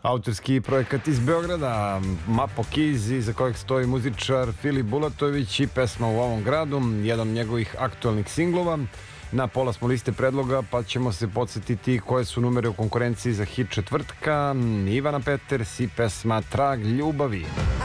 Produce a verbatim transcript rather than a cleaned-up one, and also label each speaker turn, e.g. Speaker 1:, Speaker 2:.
Speaker 1: Autorski projekat iz Beograda, Mapo Keys, iza kojeg stoji muzičar Filip Bulatović i pesma U ovom gradu, jedan od njegovih aktualnih singlova. Na pola smo liste predloga, pa ćemo se podsjetiti koje su numere u konkurenciji za hit četvrtka. Ivana Peters i pesma Trag ljubavi.